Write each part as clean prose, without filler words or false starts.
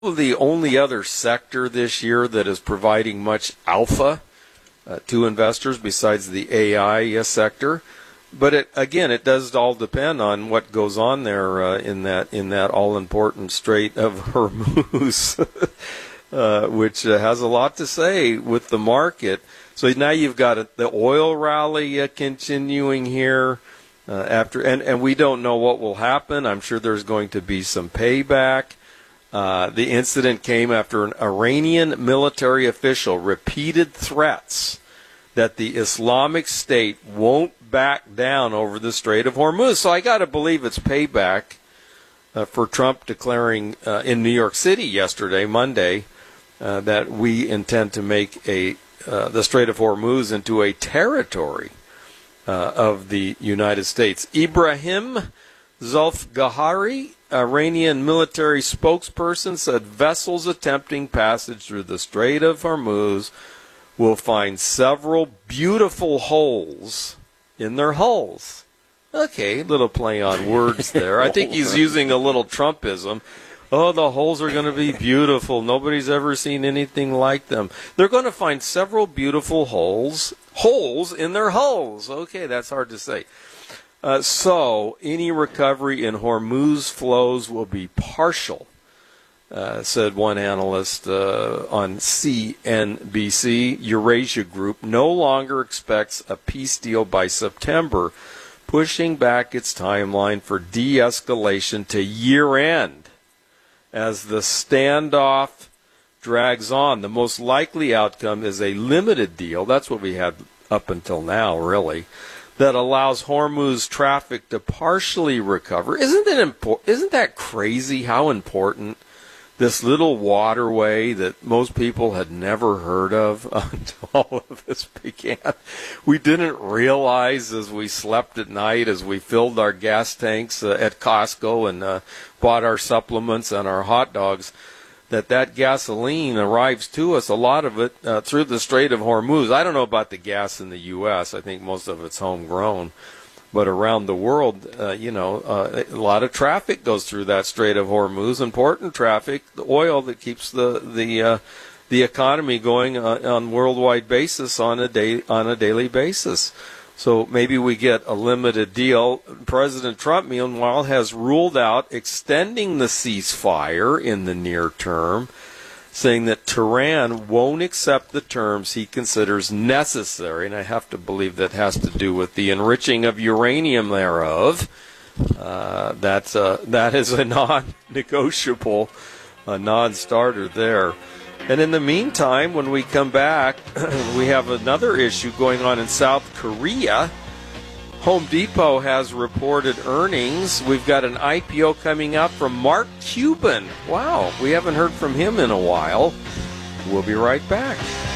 The only other sector this year that is providing much alpha to investors besides the AI sector. But it does all depend on what goes on there in that all-important Strait of Hormuz, which has a lot to say with the market. So now you've got the oil rally continuing here and we don't know what will happen. I'm sure there's going to be some payback. The incident came after an Iranian military official repeated threats that the Islamic State won't back down over the Strait of Hormuz. So I got to believe it's payback for Trump declaring in New York City yesterday, Monday, that we intend to make the Strait of Hormuz into a territory of the United States. Ibrahim Zulfgahari, Iranian military spokesperson, said vessels attempting passage through the Strait of Hormuz will find several beautiful holes in their hulls. Okay, little play on words there. I think he's using a little Trumpism. Oh, the holes are going to be beautiful. Nobody's ever seen anything like them. They're going to find several beautiful holes in their hulls. Okay, that's hard to say. So any recovery in Hormuz flows will be partial, said one analyst on CNBC. Eurasia Group no longer expects a peace deal by September, pushing back its timeline for de-escalation to year-end. As the standoff drags on, the most likely outcome is a limited deal. That's what we had up until now, really, that allows Hormuz traffic to partially recover. Isn't that crazy how important this little waterway that most people had never heard of until all of this began? We didn't realize as we slept at night, as we filled our gas tanks at Costco and bought our supplements and our hot dogs, that gasoline arrives to us, a lot of it, through the Strait of Hormuz. I don't know about the gas in the U.S. I think most of it's homegrown. But around the world, a lot of traffic goes through that Strait of Hormuz, important traffic, the oil that keeps the economy going on worldwide basis on a daily basis. So maybe we get a limited deal. President Trump, meanwhile, has ruled out extending the ceasefire in the near term, saying that Tehran won't accept the terms he considers necessary, and I have to believe that has to do with the enriching of uranium thereof. That is a non-negotiable, a non-starter there. And in the meantime, when we come back, we have another issue going on in South Korea. Home Depot has reported earnings. We've got an IPO coming out from Mark Cuban. Wow, we haven't heard from him in a while. We'll be right back.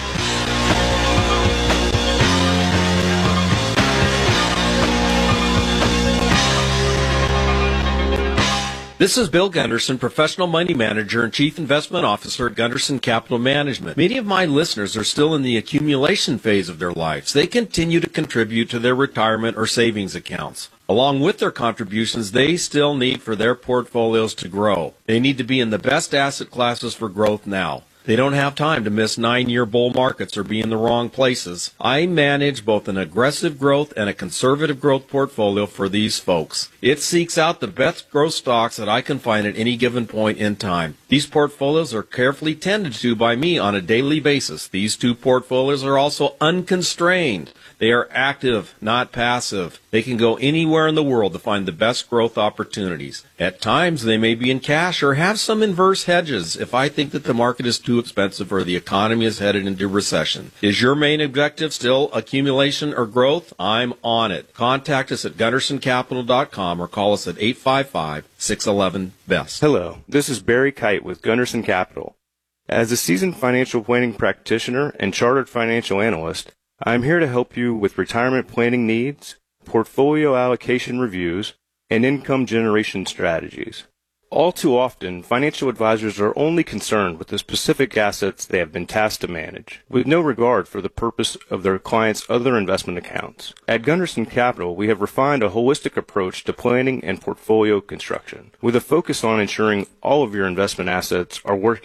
This is Bill Gunderson, Professional Money Manager and Chief Investment Officer at Gunderson Capital Management. Many of my listeners are still in the accumulation phase of their lives. They continue to contribute to their retirement or savings accounts. Along with their contributions, they still need for their portfolios to grow. They need to be in the best asset classes for growth now. They don't have time to miss 9-year bull markets or be in the wrong places. I manage both an aggressive growth and a conservative growth portfolio for these folks. It seeks out the best growth stocks that I can find at any given point in time. These portfolios are carefully tended to by me on a daily basis. These two portfolios are also unconstrained. They are active, not passive. They can go anywhere in the world to find the best growth opportunities. At times, they may be in cash or have some inverse hedges if I think that the market is too expensive or the economy is headed into recession. Is your main objective still accumulation or growth? I'm on it. Contact us at GundersonCapital.com or call us at 855-611-BEST. Hello, this is Barry Kite with Gunderson Capital. As a seasoned financial planning practitioner and chartered financial analyst, I'm here to help you with retirement planning needs, portfolio allocation reviews, and income generation strategies. All too often, financial advisors are only concerned with the specific assets they have been tasked to manage, with no regard for the purpose of their clients' other investment accounts. At Gunderson Capital, we have refined a holistic approach to planning and portfolio construction, with a focus on ensuring all of your investment assets are working